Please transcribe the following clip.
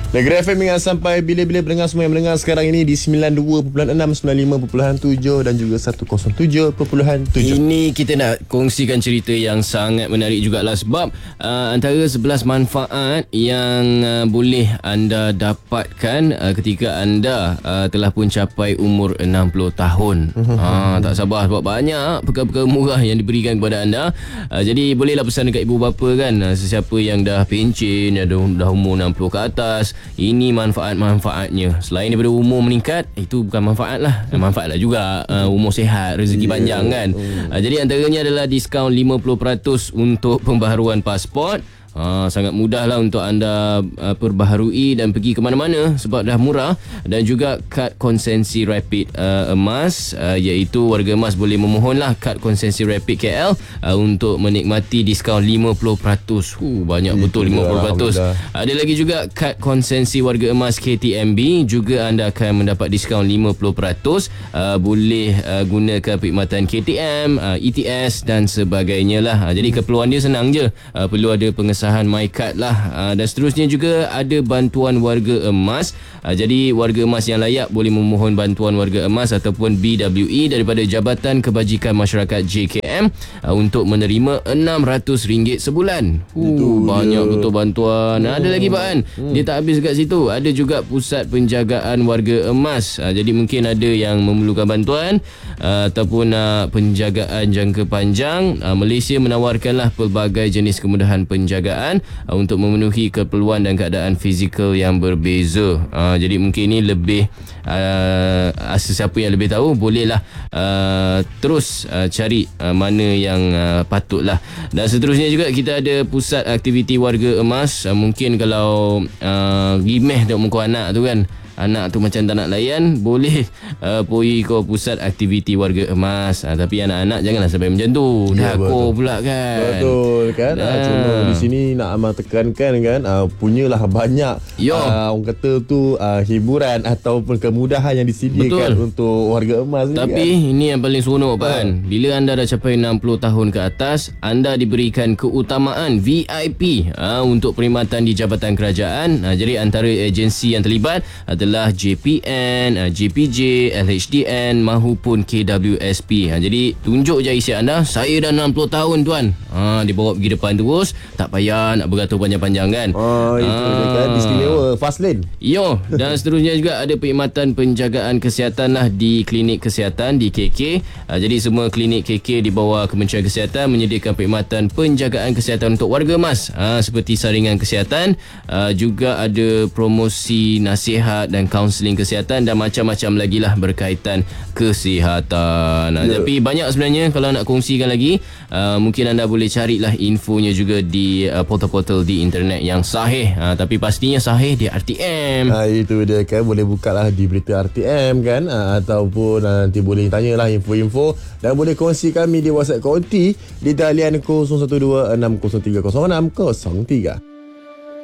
Negeri FM ingat sampai bila-bila pendengar semua yang mendengar sekarang ini di 92.6, 95.7 dan juga 107.7. Ini kita nak kongsikan cerita yang sangat menarik jugalah sebab antara 11 manfaat yang boleh anda dapatkan ketika anda telah pun capai umur 60 tahun. Tak sabar sebab banyak perkara-perkara murah yang diberikan kepada anda. Jadi bolehlah pesan dekat ibu bapa kan, sesiapa yang dah pencen, dah umur 60 ke atas. Ini manfaat-manfaatnya. Selain daripada umur meningkat, itu bukan manfaat lah. Manfaat lah juga umur sihat, rezeki panjang kan. Jadi antaranya adalah diskaun 50% untuk pembaharuan pasport. Sangat mudah lah untuk anda perbaharui dan pergi ke mana-mana sebab dah murah. Dan juga kad konsensi rapid emas, iaitu warga emas boleh memohonlah kad konsensi rapid KL untuk menikmati diskaun 50%. Banyak betul 50%. Ada lagi juga kad konsensi warga emas KTMB, juga anda akan mendapat diskaun 50%. Boleh gunakan perkhidmatan KTM, ETS dan sebagainya lah. Jadi keperluan dia senang je, perlu ada pengesahan MyCard lah. Dan seterusnya juga ada bantuan warga emas. Jadi warga emas yang layak boleh memohon bantuan warga emas ataupun BWE daripada Jabatan Kebajikan Masyarakat JKM untuk menerima RM600 sebulan. Banyak betul bantuan. Ada lagi Pak An, dia tak habis kat situ. Ada juga pusat penjagaan warga emas. Jadi mungkin ada yang memerlukan bantuan ataupun penjagaan jangka panjang. Malaysia menawarkanlah pelbagai jenis kemudahan penjagaan untuk memenuhi keperluan dan keadaan fizikal yang berbeza. Jadi mungkin ini lebih sesiapa yang lebih tahu bolehlah terus cari mana yang patutlah. Dan seterusnya juga kita ada pusat aktiviti warga emas. Mungkin kalau gimeh dok muka anak tu kan, anak tu macam tak nak layan, boleh pergi ke pusat aktiviti warga emas. Tapi anak-anak janganlah sampai macam tu. Dah aku pula kan. Betul kan. Cuma di sini nak amal tekankan kan, punyalah banyak orang kata tu hiburan ataupun kemudahan yang disediakan untuk warga emas ni. Tapi ini yang paling seronok Pak An. Bila anda dah capai 60 tahun ke atas, anda diberikan keutamaan VIP untuk perkhidmatan di Jabatan Kerajaan. Jadi antara agensi yang terlibat adalah JPN, JPJ, LHDN mahupun KWSP. Jadi tunjuk je isi anda, saya dah 60 tahun tuan. Dibawa pergi depan terus, tak payah nak beratur panjang-panjang kan. Itu kan istimewa fast lane. Dan seterusnya juga ada perkhidmatan penjagaan kesihatan lah di klinik kesihatan di KK. Jadi semua klinik KK di bawah Kementerian Kesihatan menyediakan perkhidmatan penjagaan kesihatan untuk warga emas, seperti saringan kesihatan, juga ada promosi nasihat dan kaunseling kesihatan dan macam-macam lagi lah berkaitan kesihatan. Tapi banyak sebenarnya kalau nak kongsikan lagi. Mungkin anda boleh carilah infonya juga di portal-portal di internet yang sahih. Tapi pastinya sahih di RTM. Itu dia kan, boleh buka lah di berita RTM kan, ataupun nanti boleh tanyalah info-info dan boleh kongsi kami di WhatsApp konti di talian 012 603 0603.